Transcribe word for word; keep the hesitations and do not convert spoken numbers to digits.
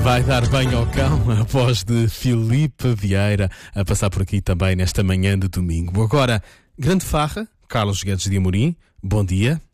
Vai dar banho ao cão, a voz de Filipe Vieira a passar por aqui também nesta manhã de domingo. Agora, grande farra, Carlos Guedes de Amorim, bom dia.